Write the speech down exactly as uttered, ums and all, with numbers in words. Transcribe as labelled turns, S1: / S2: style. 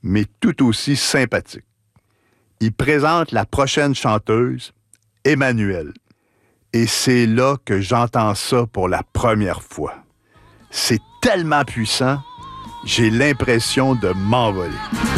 S1: mais tout aussi sympathique. Il présente la prochaine chanteuse, Emmanuelle. Et c'est là que j'entends ça pour la première fois. C'est tellement puissant, j'ai l'impression de m'envoler.